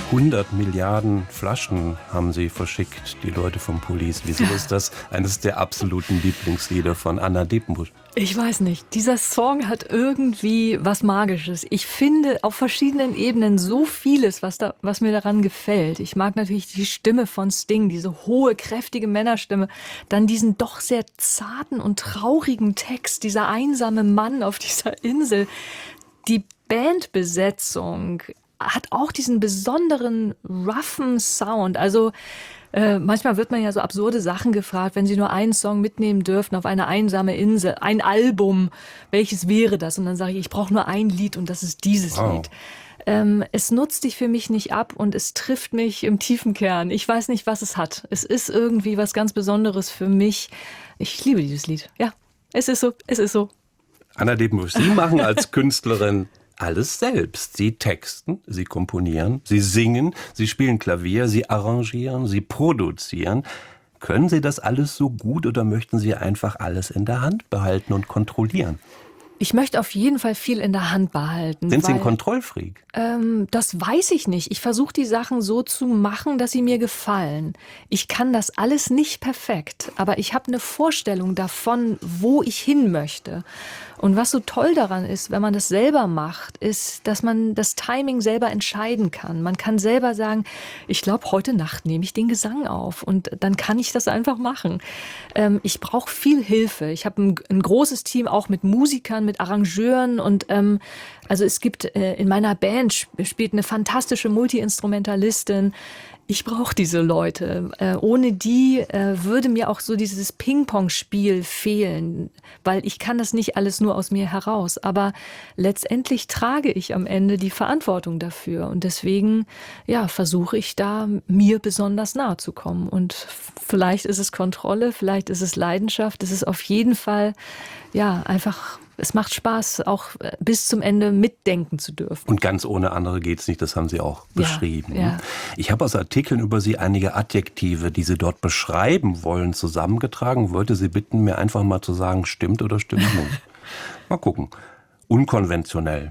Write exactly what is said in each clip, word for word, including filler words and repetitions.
hundert Milliarden Flaschen haben sie verschickt, die Leute vom Police. Wieso ist das eines der absoluten Lieblingslieder von Anna Depenbusch? Ich weiß nicht. Dieser Song hat irgendwie was Magisches. Ich finde auf verschiedenen Ebenen so vieles, was, da, was mir daran gefällt. Ich mag natürlich die Stimme von Sting, diese hohe, kräftige Männerstimme. Dann diesen doch sehr zarten und traurigen Text, dieser einsame Mann auf dieser Insel. Die Bandbesetzung hat auch diesen besonderen, roughen Sound. Also äh, manchmal wird man ja so absurde Sachen gefragt, wenn Sie nur einen Song mitnehmen dürften auf eine einsame Insel, ein Album, welches wäre das? Und dann sage ich, ich brauche nur ein Lied und das ist dieses wow. Lied. Ähm, es nutzt dich für mich nicht ab und es trifft mich im tiefen Kern. Ich weiß nicht, was es hat. Es ist irgendwie was ganz Besonderes für mich. Ich liebe dieses Lied. Ja, es ist so, es ist so. Anna Depenbusch, Sie machen als Künstlerin alles selbst. Sie texten, Sie komponieren, Sie singen, Sie spielen Klavier, Sie arrangieren, Sie produzieren. Können Sie das alles so gut oder möchten Sie einfach alles in der Hand behalten und kontrollieren? Ich möchte auf jeden Fall viel in der Hand behalten. Sind Sie weil, ein Kontrollfreak? Ähm, das weiß ich nicht. Ich versuche die Sachen so zu machen, dass sie mir gefallen. Ich kann das alles nicht perfekt, aber ich habe eine Vorstellung davon, wo ich hin möchte. Und was so toll daran ist, wenn man das selber macht, ist, dass man das Timing selber entscheiden kann. Man kann selber sagen, ich glaube, heute Nacht nehme ich den Gesang auf und dann kann ich das einfach machen. Ähm, ich brauche viel Hilfe. Ich habe ein, ein großes Team auch mit Musikern, mit Arrangeuren und ähm, also es gibt äh, in meiner Band sp- spielt eine fantastische Multi-Instrumentalistin. Ich brauche diese Leute. Äh, ohne die äh, würde mir auch so dieses Ping-Pong-Spiel fehlen, weil ich kann das nicht alles nur aus mir heraus. Aber letztendlich trage ich am Ende die Verantwortung dafür. Und deswegen ja, versuche ich da, mir besonders nahe zu kommen. Und vielleicht ist es Kontrolle, vielleicht ist es Leidenschaft. Es ist auf jeden Fall ja einfach... Es macht Spaß, auch bis zum Ende mitdenken zu dürfen. Und ganz ohne andere geht's nicht, das haben Sie auch beschrieben. Ja, ja. Ich habe aus Artikeln über Sie einige Adjektive, die Sie dort beschreiben wollen, zusammengetragen. Wollte Sie bitten, mir einfach mal zu sagen, stimmt oder stimmt nicht. Mal gucken. Unkonventionell.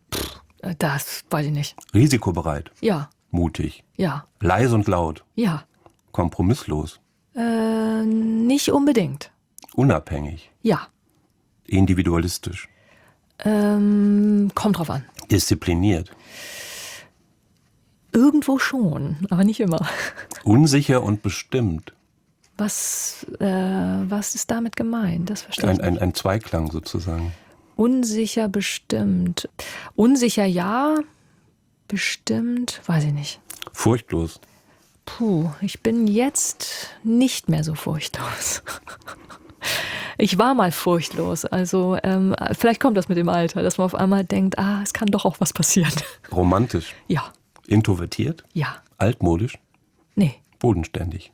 Das weiß ich nicht. Risikobereit. Ja. Mutig. Ja. Leise und laut. Ja. Kompromisslos. Äh, nicht unbedingt. Unabhängig. Ja. Individualistisch. Ähm, kommt drauf an. Diszipliniert. Irgendwo schon, aber nicht immer. Unsicher und bestimmt. Was, äh, was ist damit gemeint? Das verstehe Ein, ich ein, nicht. ein Zweiklang sozusagen. Unsicher, bestimmt. Unsicher ja, bestimmt, weiß ich nicht. Furchtlos. Puh, ich bin jetzt nicht mehr so furchtlos. Ich war mal furchtlos, also ähm, vielleicht kommt das mit dem Alter, dass man auf einmal denkt, ah, es kann doch auch was passieren. Romantisch. Ja. Introvertiert. Ja. Altmodisch. Nee. Bodenständig.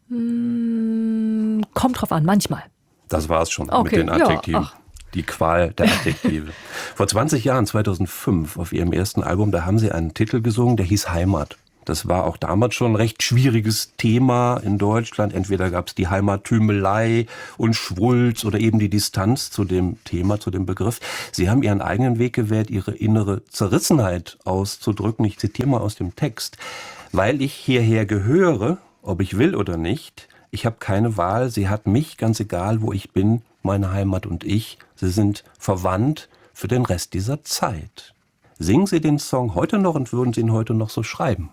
Mm, kommt drauf an, manchmal. Das war's schon Okay, mit den Adjektiven. Ja, Die Qual der Adjektive. Vor zwanzig Jahren, zweitausendfünf, auf Ihrem ersten Album, da haben Sie einen Titel gesungen, der hieß Heimat. Das war auch damals schon ein recht schwieriges Thema in Deutschland. Entweder gab es die Heimattümelei und Schwulz oder eben die Distanz zu dem Thema, zu dem Begriff. Sie haben Ihren eigenen Weg gewählt, Ihre innere Zerrissenheit auszudrücken. Ich zitiere mal aus dem Text. Weil ich hierher gehöre, ob ich will oder nicht, ich habe keine Wahl, sie hat mich, ganz egal, wo ich bin, meine Heimat und ich. Sie sind verwandt für den Rest dieser Zeit. Singen Sie den Song heute noch und würden Sie ihn heute noch so schreiben?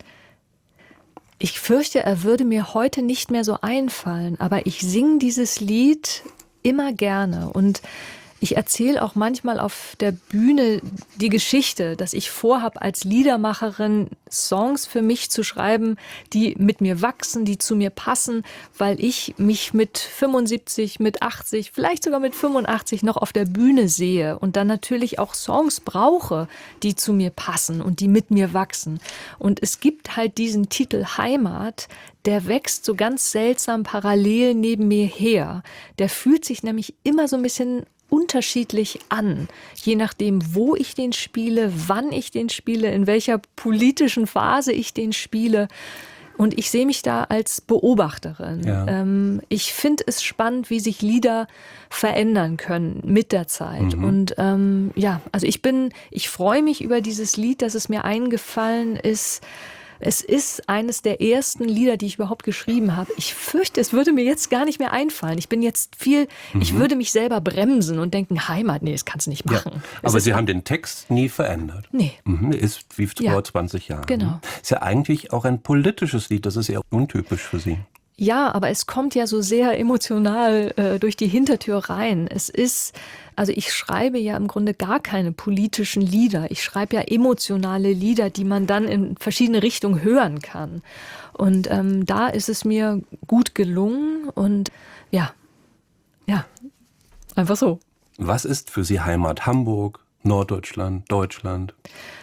Ich fürchte, er würde mir heute nicht mehr so einfallen, aber ich singe dieses Lied immer gerne und ich erzähle auch manchmal auf der Bühne die Geschichte, dass ich vorhabe, als Liedermacherin Songs für mich zu schreiben, die mit mir wachsen, die zu mir passen, weil ich mich mit fünfundsiebzig, mit achtzig, vielleicht sogar mit fünfundachtzig noch auf der Bühne sehe und dann natürlich auch Songs brauche, die zu mir passen und die mit mir wachsen. Und es gibt halt diesen Titel Heimat, der wächst so ganz seltsam parallel neben mir her. Der fühlt sich nämlich immer so ein bisschen unterschiedlich an, je nachdem, wo ich den spiele, wann ich den spiele, in welcher politischen Phase ich den spiele. Und ich sehe mich da als Beobachterin. Ja. Ähm, ich finde es spannend, wie sich Lieder verändern können mit der Zeit. Mhm. Und ähm, ja, also ich bin, ich freue mich über dieses Lied, dass es mir eingefallen ist, Es ist eines der ersten Lieder, die ich überhaupt geschrieben habe. Ich fürchte, es würde mir jetzt gar nicht mehr einfallen. Ich bin jetzt viel, mhm. ich würde mich selber bremsen und denken, Heimat, nee, das kannst du nicht machen. Ja, aber Sie haben den Text nie verändert. Nee. Mhm, ist wie vor ja. zwanzig Jahren. Genau. Ist ja eigentlich auch ein politisches Lied, das ist eher untypisch für Sie. Ja, aber es kommt ja so sehr emotional äh, durch die Hintertür rein. Es ist, also ich schreibe ja im Grunde gar keine politischen Lieder. Ich schreibe ja emotionale Lieder, die man dann in verschiedene Richtungen hören kann. Und ähm, da ist es mir gut gelungen und ja, ja, einfach so. Was ist für Sie Heimat? Hamburg, Norddeutschland, Deutschland?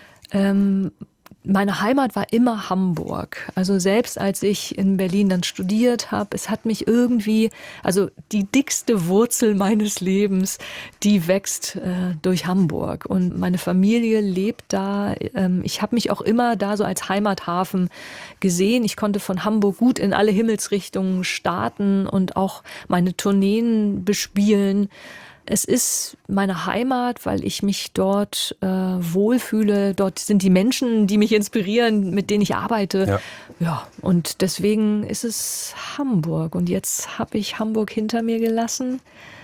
Ähm, Meine Heimat war immer Hamburg. Also selbst als ich in Berlin dann studiert habe, es hat mich irgendwie, also die dickste Wurzel meines Lebens, die wächst äh, durch Hamburg. Und meine Familie lebt da. Ähm, ich habe mich auch immer da so als Heimathafen gesehen. Ich konnte von Hamburg gut in alle Himmelsrichtungen starten und auch meine Tourneen bespielen. Es ist meine Heimat, weil ich mich dort äh, wohlfühle. Dort sind die Menschen, die mich inspirieren, mit denen ich arbeite. Ja. ja, und deswegen ist es Hamburg. Und jetzt habe ich Hamburg hinter mir gelassen.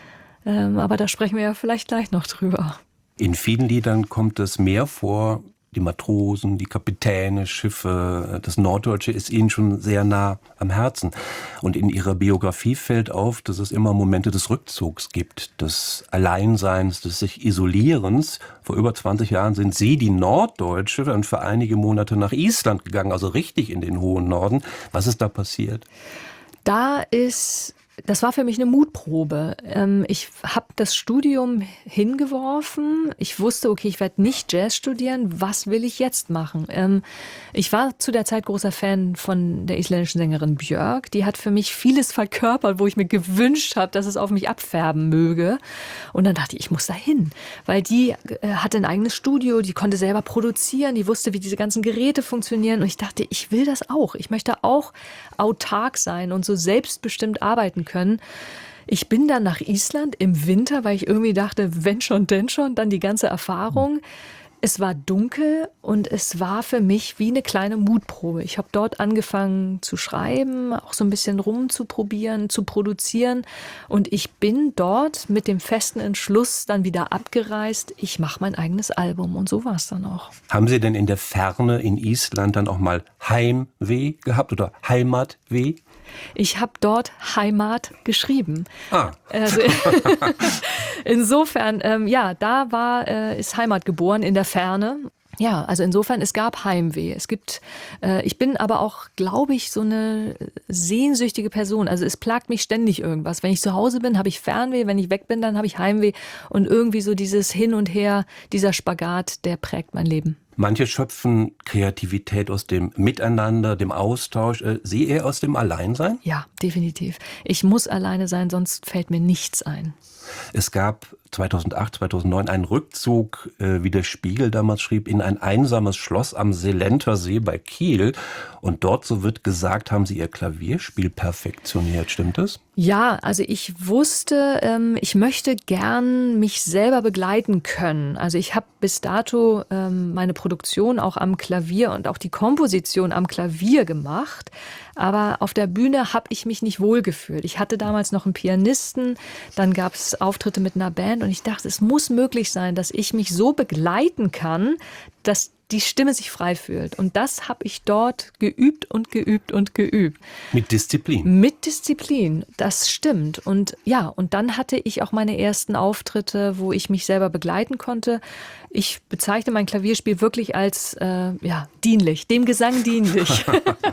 Ähm, aber da sprechen wir ja vielleicht gleich noch drüber. In vielen Liedern kommt es mehr vor. Die Matrosen, die Kapitäne, Schiffe, das Norddeutsche ist Ihnen schon sehr nah am Herzen. Und in Ihrer Biografie fällt auf, dass es immer Momente des Rückzugs gibt, des Alleinseins, des sich Isolierens. Vor über zwanzig Jahren sind Sie, die Norddeutsche, dann für einige Monate nach Island gegangen, also richtig in den hohen Norden. Was ist da passiert? Da ist... Das war für mich eine Mutprobe. Ich habe das Studium hingeworfen. Ich wusste, okay, ich werde nicht Jazz studieren. Was will ich jetzt machen? Ich war zu der Zeit großer Fan von der isländischen Sängerin Björk. Die hat für mich vieles verkörpert, wo ich mir gewünscht habe, dass es auf mich abfärben möge. Und dann dachte ich, ich muss da hin. Weil die hatte ein eigenes Studio, die konnte selber produzieren, die wusste, wie diese ganzen Geräte funktionieren. Und ich dachte, ich will das auch. Ich möchte auch autark sein und so selbstbestimmt arbeiten können. Ich bin dann nach Island im Winter, weil ich irgendwie dachte, wenn schon, denn schon, dann die ganze Erfahrung. Es war dunkel und es war für mich wie eine kleine Mutprobe. Ich habe dort angefangen zu schreiben, auch so ein bisschen rumzuprobieren, zu produzieren. Und ich bin dort mit dem festen Entschluss dann wieder abgereist. Ich mache mein eigenes Album und so war es dann auch. Haben Sie denn in der Ferne in Island dann auch mal Heimweh gehabt oder Heimatweh? Ich habe dort Heimat geschrieben. Ah. Also, insofern, ähm, ja, da war, äh, ist Heimat geboren in der Ferne. Ja, also insofern, es gab Heimweh. Es gibt, äh, ich bin aber auch, glaube ich, so eine sehnsüchtige Person. Also es plagt mich ständig irgendwas. Wenn ich zu Hause bin, habe ich Fernweh. Wenn ich weg bin, dann habe ich Heimweh. Und irgendwie so dieses Hin und Her, dieser Spagat, der prägt mein Leben. Manche schöpfen Kreativität aus dem Miteinander, dem Austausch. Sie eher aus dem Alleinsein? Ja, definitiv. Ich muss alleine sein, sonst fällt mir nichts ein. Es gab zweitausendacht, zweitausendneun einen Rückzug, wie der Spiegel damals schrieb, in ein einsames Schloss am Selenter See bei Kiel. Und dort, so wird gesagt, haben Sie Ihr Klavierspiel perfektioniert. Stimmt das? Ja, also ich wusste, ähm, ich möchte gern mich selber begleiten können. Also ich habe bis dato ähm, meine Produktion auch am Klavier und auch die Komposition am Klavier gemacht. Aber auf der Bühne habe ich mich nicht wohlgefühlt. Ich hatte damals noch einen Pianisten, dann gab es Auftritte mit einer Band und ich dachte, es muss möglich sein, dass ich mich so begleiten kann, dass die Stimme sich frei fühlt. Und das habe ich dort geübt und geübt und geübt. Mit Disziplin. Mit Disziplin, das stimmt. Und ja, und dann hatte ich auch meine ersten Auftritte, wo ich mich selber begleiten konnte. Ich bezeichne mein Klavierspiel wirklich als äh, ja, dienlich, dem Gesang dienlich.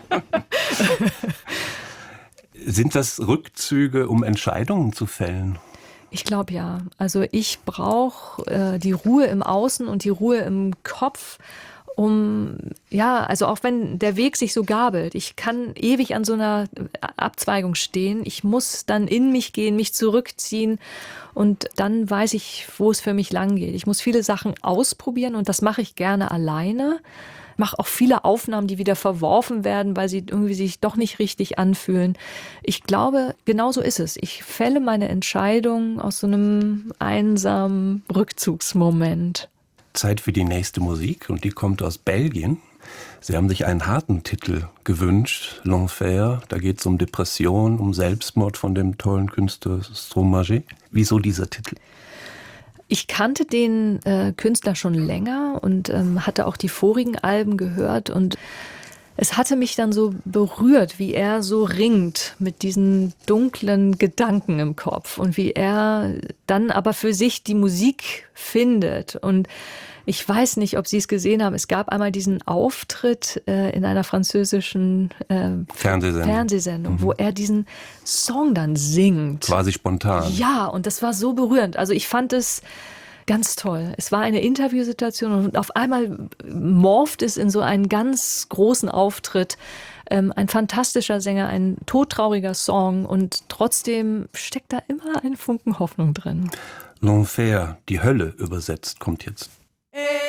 Sind das Rückzüge, um Entscheidungen zu fällen? Ich glaube ja. Also ich brauche äh, die Ruhe im Außen und die Ruhe im Kopf, um, ja, also auch wenn der Weg sich so gabelt, ich kann ewig an so einer Abzweigung stehen. Ich muss dann in mich gehen, mich zurückziehen und dann weiß ich, wo es für mich lang geht. Ich muss viele Sachen ausprobieren und das mache ich gerne alleine. Mache auch viele Aufnahmen, die wieder verworfen werden, weil sie irgendwie sich doch nicht richtig anfühlen. Ich glaube, genau so ist es. Ich fälle meine Entscheidung aus so einem einsamen Rückzugsmoment. Zeit für die nächste Musik und die kommt aus Belgien. Sie haben sich einen harten Titel gewünscht, L'Enfer. Da geht es um Depression, um Selbstmord von dem tollen Künstler Stromae. Wieso dieser Titel? Ich kannte den äh, Künstler schon länger und ähm, hatte auch die vorigen Alben gehört und es hatte mich dann so berührt, wie er so ringt mit diesen dunklen Gedanken im Kopf und wie er dann aber für sich die Musik findet. Und ich weiß nicht, ob Sie es gesehen haben. Es gab einmal diesen Auftritt äh, in einer französischen äh, Fernsehsendung, Fernsehsendung mhm. wo er diesen Song dann singt. Quasi spontan. Ja, und das war so berührend. Also ich fand es ganz toll. Es war eine Interviewsituation und auf einmal morpht es in so einen ganz großen Auftritt. Ähm, ein fantastischer Sänger, ein todtrauriger Song und trotzdem steckt da immer ein Funken Hoffnung drin. L'Enfer, die Hölle übersetzt, kommt jetzt.